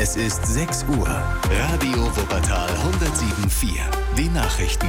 Es ist 6 Uhr. Radio Wuppertal 107.4. Die Nachrichten.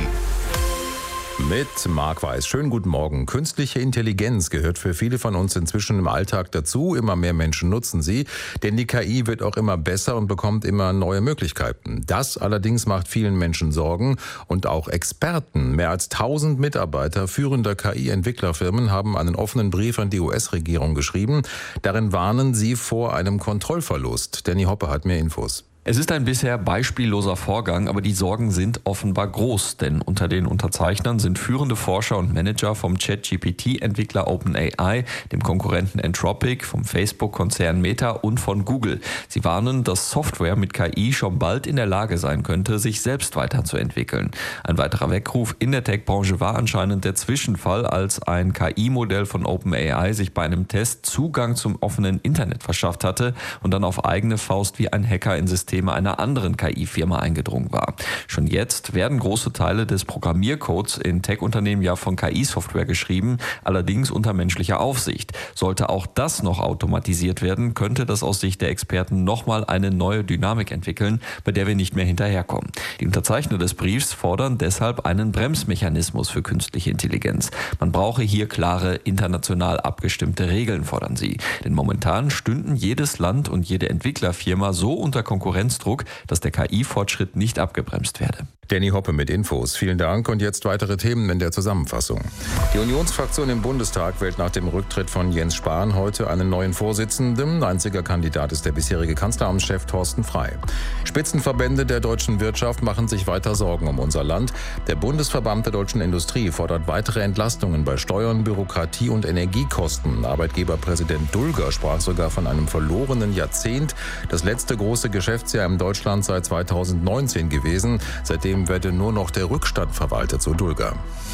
Mit Marc Weiß. Schönen guten Morgen. Künstliche Intelligenz gehört für viele von uns inzwischen im Alltag dazu. Immer mehr Menschen nutzen sie, denn die KI wird auch immer besser und bekommt immer neue Möglichkeiten. Das allerdings macht vielen Menschen Sorgen und auch Experten. Mehr als 1000 Mitarbeiter führender KI-Entwicklerfirmen haben einen offenen Brief an die US-Regierung geschrieben. Darin warnen sie vor einem Kontrollverlust. Danny Hoppe hat mehr Infos. Es ist ein bisher beispielloser Vorgang, aber die Sorgen sind offenbar groß, denn unter den Unterzeichnern sind führende Forscher und Manager vom ChatGPT-Entwickler OpenAI, dem Konkurrenten Anthropic, vom Facebook-Konzern Meta und von Google. Sie warnen, dass Software mit KI schon bald in der Lage sein könnte, sich selbst weiterzuentwickeln. Ein weiterer Weckruf in der Tech-Branche war anscheinend der Zwischenfall, als ein KI-Modell von OpenAI sich bei einem Test Zugang zum offenen Internet verschafft hatte und dann auf eigene Faust wie ein Hacker in System einer anderen KI-Firma eingedrungen war. Schon jetzt werden große Teile des Programmiercodes in Tech-Unternehmen ja von KI-Software geschrieben, allerdings unter menschlicher Aufsicht. Sollte auch das noch automatisiert werden, könnte das aus Sicht der Experten nochmal eine neue Dynamik entwickeln, bei der wir nicht mehr hinterherkommen. Die Unterzeichner des Briefs fordern deshalb einen Bremsmechanismus für künstliche Intelligenz. Man brauche hier klare, international abgestimmte Regeln, fordern sie. Denn momentan stünden jedes Land und jede Entwicklerfirma so unter Konkurrenzdruck, dass der KI-Fortschritt nicht abgebremst werde. Danny Hoppe mit Infos. Vielen Dank und jetzt weitere Themen in der Zusammenfassung. Die Unionsfraktion im Bundestag wählt nach dem Rücktritt von Jens Spahn heute einen neuen Vorsitzenden. Einziger Kandidat ist der bisherige Kanzleramtschef Thorsten Frey. Spitzenverbände der deutschen Wirtschaft machen sich weiter Sorgen um unser Land. Der Bundesverband der deutschen Industrie fordert weitere Entlastungen bei Steuern, Bürokratie und Energiekosten. Arbeitgeberpräsident Dulger sprach sogar von einem verlorenen Jahrzehnt. Das letzte große Geschäftsjahr in Deutschland seit 2019 gewesen. Seitdem werde nur noch der Rückstand verwaltet, so Dulger.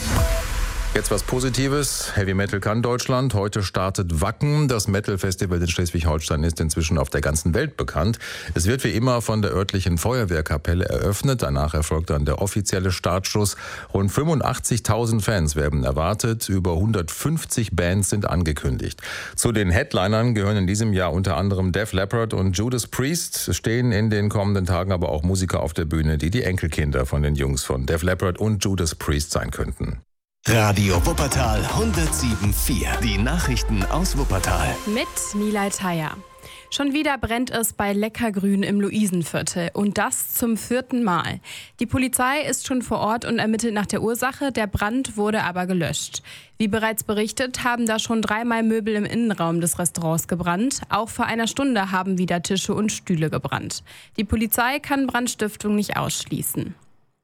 Jetzt was Positives. Heavy Metal kann Deutschland. Heute startet Wacken. Das Metal-Festival in Schleswig-Holstein ist inzwischen auf der ganzen Welt bekannt. Es wird wie immer von der örtlichen Feuerwehrkapelle eröffnet. Danach erfolgt dann der offizielle Startschuss. Rund 85.000 Fans werden erwartet. Über 150 Bands sind angekündigt. Zu den Headlinern gehören in diesem Jahr unter anderem Def Leppard und Judas Priest. Es stehen in den kommenden Tagen aber auch Musiker auf der Bühne, die die Enkelkinder von den Jungs von Def Leppard und Judas Priest sein könnten. Radio Wuppertal 107.4. Die Nachrichten aus Wuppertal. Mit Milay Thayer. Schon wieder brennt es bei Leckergrün im Luisenviertel und das zum 4. Mal. Die Polizei ist schon vor Ort und ermittelt nach der Ursache, der Brand wurde aber gelöscht. Wie bereits berichtet, haben da schon 3-mal Möbel im Innenraum des Restaurants gebrannt. Auch vor einer Stunde haben wieder Tische und Stühle gebrannt. Die Polizei kann Brandstiftung nicht ausschließen.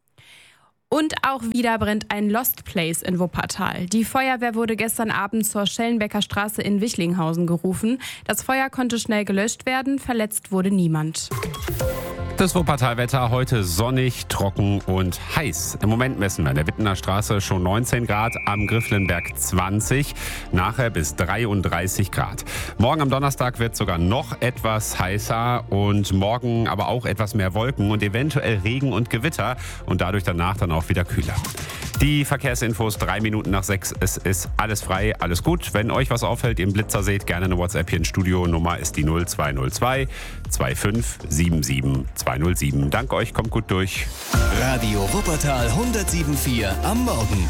Und auch wieder brennt ein Lost Place in Wuppertal. Die Feuerwehr wurde gestern Abend zur Schellenbecker Straße in Wichlinghausen gerufen. Das Feuer konnte schnell gelöscht werden, verletzt wurde niemand. Das Wuppertal-Wetter heute sonnig, trocken und heiß. Im Moment messen wir in der Wittener Straße schon 19 Grad, am Grifflenberg 20, nachher bis 33 Grad. Morgen am Donnerstag wird sogar noch etwas heißer und morgen aber auch etwas mehr Wolken und eventuell Regen und Gewitter und dadurch danach dann auch wieder kühler. Die Verkehrsinfos 3 Minuten nach 6. Es ist alles frei, alles gut. Wenn euch was auffällt, ihr einen Blitzer seht, gerne eine WhatsApp hier ins Studio. Nummer ist die 0202 2577 207. Danke euch, kommt gut durch. Radio Wuppertal 107.4 am Morgen.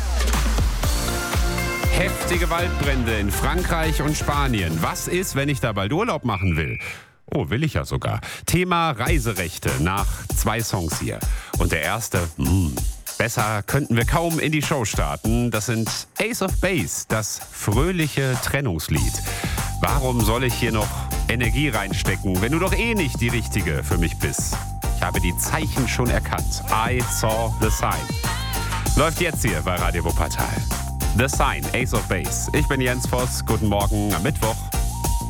Heftige Waldbrände in Frankreich und Spanien. Was ist, wenn ich da bald Urlaub machen will? Oh, will ich ja sogar. Thema Reiserechte nach 2 Songs hier. Und der erste, besser könnten wir kaum in die Show starten. Das sind Ace of Base, das fröhliche Trennungslied. Warum soll ich hier noch Energie reinstecken, wenn du doch eh nicht die Richtige für mich bist? Ich habe die Zeichen schon erkannt. I saw the sign. Läuft jetzt hier bei Radio Wuppertal. The Sign, Ace of Base. Ich bin Jens Voss. Guten Morgen am Mittwoch.